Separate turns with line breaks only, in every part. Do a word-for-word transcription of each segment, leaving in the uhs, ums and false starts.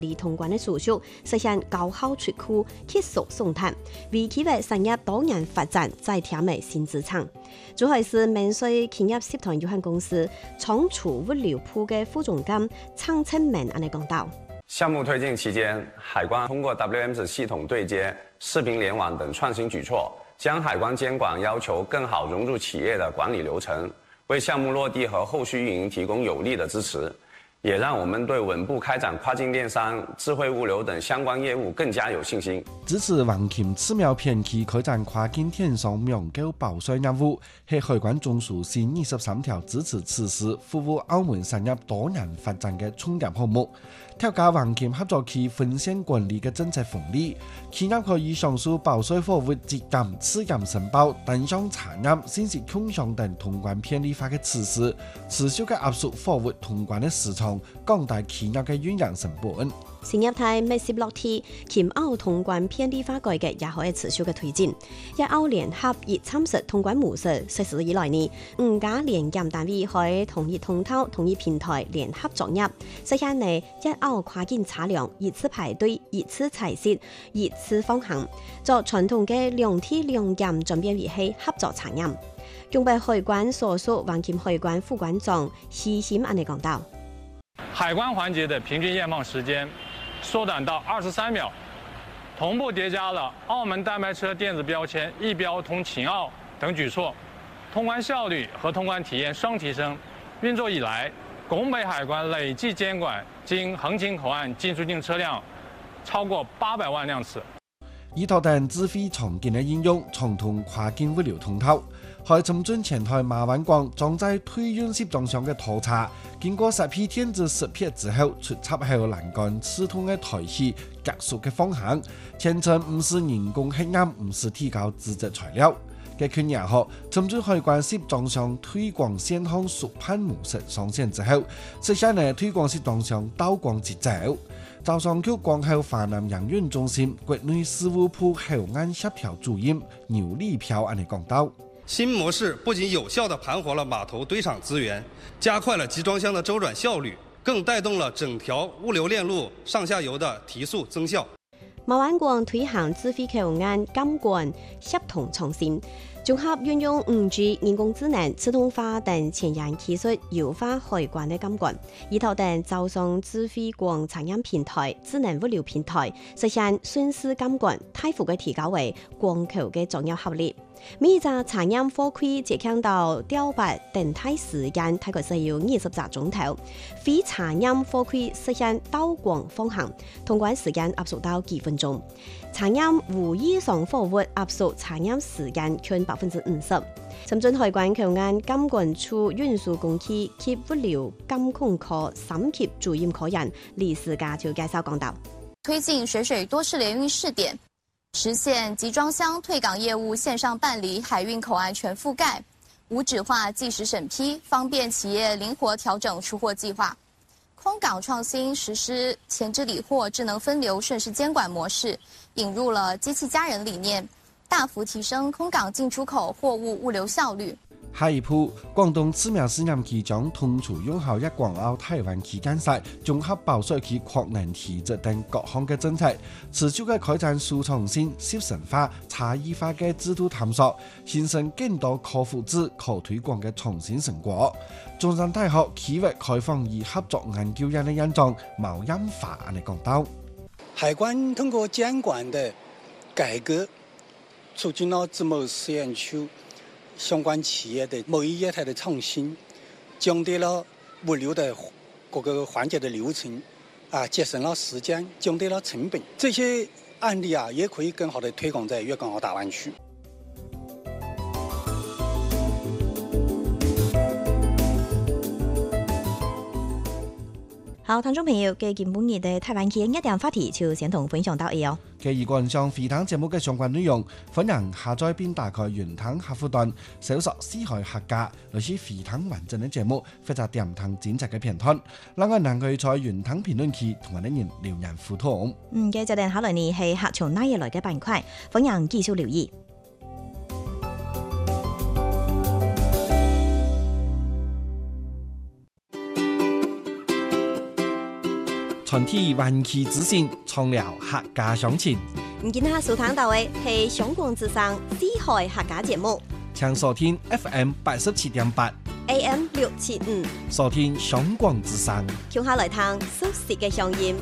理通關的手續，實現高效出庫、結束送達，為企業產業多年發展再添嘅新資產。最後是民穗企業集團有限公司倉儲物流部嘅副總監蒼清明安尼講道。
項目推進期間，海關通過 W M S 系統對接、視頻聯網等創新舉措，將海關監管要求更好融入企業的管理流程，為項目落地和後續運營提供有力的支持。也讓我們對穩步開展跨境電商、智慧物流等相關業務更加有信心。
支持橫琴寺廟片區開展跨境電商網購包稅業務，係海關總署第二十三條支持此事服務澳門產業多年發展嘅重點項目。調加橫琴合作區分線管理嘅政策紅利，企業可以上述包稅貨物節減、次減申報、單項查驗、信息共享等通關便利化嘅措施，持續嘅壓縮貨物通關嘅市場。廣大企業嘅運營成本。
新業態密切落地，黔澳通關便利化改革也可以持續嘅推進。一澳聯合以參實通關模式實施以來呢，五家聯檢單位可以統一通道、統一平台聯合作業，實現呢一澳跨境車輛一次排隊、一次採測、一次放行，作傳統嘅兩梯兩檢轉變為係合作查驗。用被海關所屬橫琴海關副關長希謙安尼講道。
海關環節的平均驗放時間縮短到二十三秒，同步疊加了澳門代賣車電子標籤一標通勤澳等舉措，通關效率和通關體驗雙提升。運作以來，拱北海關累計監管經橫琴口岸進出境車輛超過八百萬輛次。
依托等智慧場景的應用，暢通跨境物流通道。海深圳前台馬灣港裝載退運集裝箱嘅拖車，經過十批電子識別之後，出插後欄杆刺痛嘅台器加速嘅方向，全程唔是人工黑暗，唔是提高資質材料。嘅去年後，深圳海關集裝箱推廣線上縮判模式上線之後，實現呢推廣集裝箱倒光節奏。招商局廣後華南營運中心國內事務部後岸協調主任牛立飄安尼講道。
新模式不僅有效地盤活了碼頭堆場資源，加快了集裝箱的周轉效率，更帶動了整條物流鏈路上下游的提速增效。
馬灣港推行智慧口岸監管協同創新，綜合運用五 G、人工智能、自動化等前沿技術，優化海關的監管，以頭等招商智慧港產業平台、智能物流平台，實現順勢監管，大幅嘅提高為港口嘅作業效率。每一隻產業貨櫃接強到吊拔等待時間大概需要二十隻鐘頭，非產業貨櫃實現倒光放行，通關時間壓縮到幾分鐘。產業無以上貨物壓縮產業時間近百分之五十。深圳海關口岸監管處運輸工區及物流監控科三級主任科員李思嘉就介紹講道：
推進水水多式聯運試點。實現集裝箱退港業務線上辦理，海運口岸全覆蓋，無紙化計時審批，方便企業靈活調整出貨計劃。空港創新實施前置理貨智能分流順勢監管模式，引入了機器家人理念，大幅提升空港進出口貨物物流效率。
下一步，廣東寺廟試驗區將同處用好一港澳台灣區間賽綜合包稅區擴能體質等各項嘅政策，持續嘅開展輸創性、適神化、差異化嘅制度探索，形成更多可複製、可推廣嘅創新成果。中山大學企業開放與合作研究院嘅院長毛蔭華嚟講到：
海關通過監管的改革，促進了自貿試驗區相關企業的貿易業態的創新，降低了物流的各個環節的流程，啊，節省了時間，降低了成本。這些案例啊，也可以更好的推廣在粵港澳大灣區。
好，聽眾朋友，嘅今本日嘅台灣區一點話題就先同分享到呢哦。
嘅如果想回聽節目嘅相關內容，歡迎下載並打開雲聽客戶端，搜索四海客家，來是回聽完整嘅節目，或者點聽剪輯嘅片段。另外，能夠在雲聽評論區同我哋人留言互動。
嗯，嘅就定考慮你係客從哪嘢來嘅板塊，歡迎繼續留意。
傳遞灣區資訊，暢聊客家鄉情。
唔見下收聽到嘅係上廣之聲珠海客家節目，
請收聽 F M 八十七點八
A M 六七五，
收聽上廣之聲。
聽下來聽熟悉嘅聲音。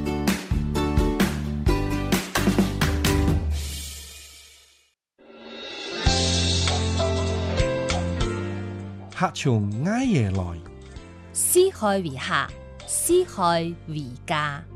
客從挨夜來，
四海為客，四海為家。